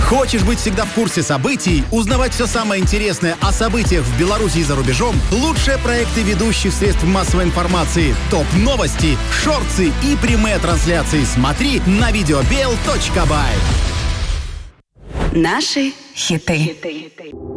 Хочешь быть всегда в курсе событий, узнавать все самое интересное о событиях в Беларуси и за рубежом? Лучшие проекты ведущих средств массовой информации, топ-новости, шорты и прямые трансляции смотри на videobel.by. Наши хиты.